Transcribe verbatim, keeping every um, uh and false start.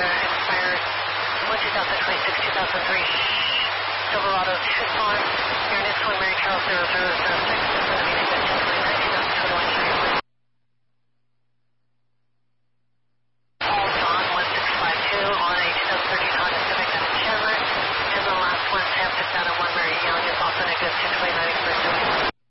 expired one two thousand twenty-six, two thousand three. Silverado Tucson, your next one, Mary Charles zero zero zero six, is going to be the ten twenty-nine, two thousand twenty-one transit. Paul John one six five two on a two thousand thirteen Honda Civic out of Chandler. And the last one, San Pacific one, Mary Young, is also negative ten twenty-nine express.